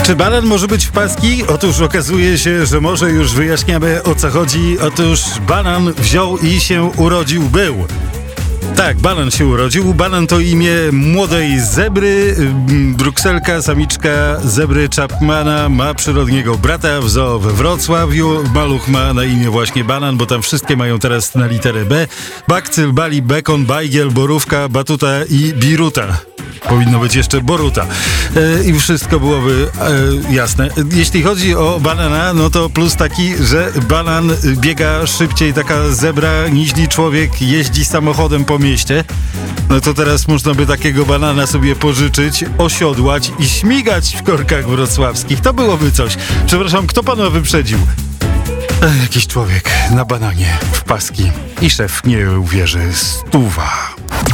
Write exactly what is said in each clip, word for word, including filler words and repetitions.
Czy banan może być w paski? Otóż okazuje się, że może. Już wyjaśniamy, o co chodzi. Otóż banan wziął i się urodził, był. Tak, banan się urodził. Banan to imię młodej zebry. Brukselka, samiczka zebry Chapmana ma przyrodniego brata w zoo we Wrocławiu. Maluch ma na imię właśnie Banan, bo tam wszystkie mają teraz na literę B. Bakcyl, bali, bekon, bajgiel, borówka, batuta i biruta. Powinno być jeszcze boruta. E, I wszystko byłoby e, jasne. Jeśli chodzi o banana, no to plus taki, że banan biega szybciej, taka zebra, niźli człowiek jeździ samochodem po mieście. No to teraz można by takiego banana sobie pożyczyć, osiodłać i śmigać w korkach wrocławskich. To byłoby coś. Przepraszam, kto pana wyprzedził? E, jakiś człowiek na bananie w paski. I szef nie uwierzy. Stuwa.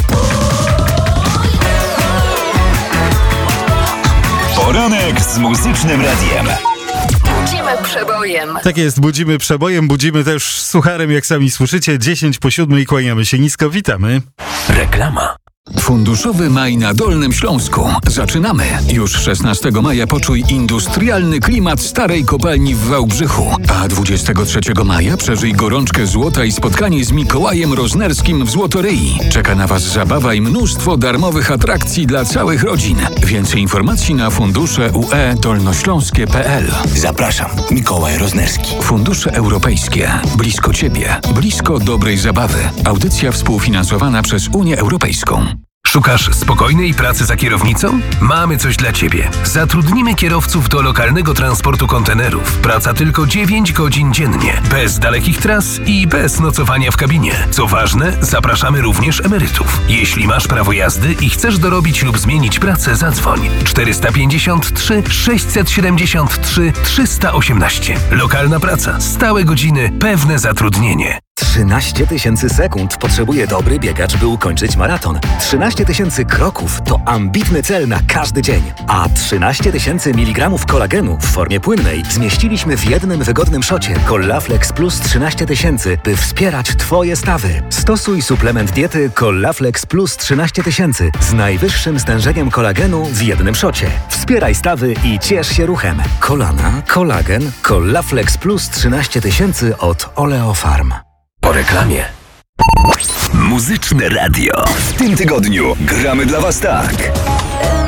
Poranek z Muzycznym Radiem. Budzimy przebojem. Tak jest, budzimy przebojem, budzimy też sucharem, jak sami słyszycie. dziesięć po siódmej, kłaniamy się nisko, witamy. Reklama. Funduszowy Maj na Dolnym Śląsku. Zaczynamy. Już szesnastego maja poczuj industrialny klimat starej kopalni w Wałbrzychu. A dwudziestego trzeciego maja przeżyj gorączkę złota i spotkanie z Mikołajem Roznerskim w Złotoryi. Czeka na Was zabawa i mnóstwo darmowych atrakcji dla całych rodzin. Więcej informacji na fundusze u e dolnośląskie kropka p l. Zapraszam, Mikołaj Roznerski. Fundusze europejskie. Blisko Ciebie. Blisko dobrej zabawy. Audycja współfinansowana przez Unię Europejską. Szukasz spokojnej pracy za kierownicą? Mamy coś dla Ciebie. Zatrudnimy kierowców do lokalnego transportu kontenerów. Praca tylko dziewięć godzin dziennie. Bez dalekich tras i bez nocowania w kabinie. Co ważne, zapraszamy również emerytów. Jeśli masz prawo jazdy i chcesz dorobić lub zmienić pracę, zadzwoń. czterysta pięćdziesiąt trzy sześćset siedemdziesiąt trzy trzysta osiemnaście. Lokalna praca, stałe godziny, pewne zatrudnienie. trzynaście tysięcy sekund potrzebuje dobry biegacz, by ukończyć maraton. trzynaście tysięcy kroków to ambitny cel na każdy dzień. A trzynaście tysięcy miligramów kolagenu w formie płynnej zmieściliśmy w jednym wygodnym szocie Collaflex Plus trzynaście tysięcy, by wspierać Twoje stawy. Stosuj suplement diety Collaflex Plus trzynaście tysięcy z najwyższym stężeniem kolagenu w jednym szocie. Wspieraj stawy i ciesz się ruchem. Kolana, kolagen, Collaflex Plus trzynaście tysięcy od Oleofarm. Po reklamie. Muzyczne Radio. W tym tygodniu gramy dla Was tak.